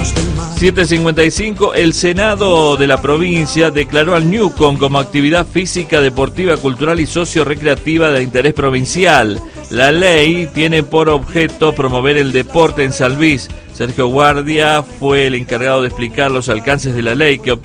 7:55, el Senado de la provincia declaró al Newcom como actividad física, deportiva, cultural y socio-recreativa de interés provincial. La ley tiene por objeto promover el deporte en San Luis. Sergio Guardia fue el encargado de explicar los alcances de la ley, que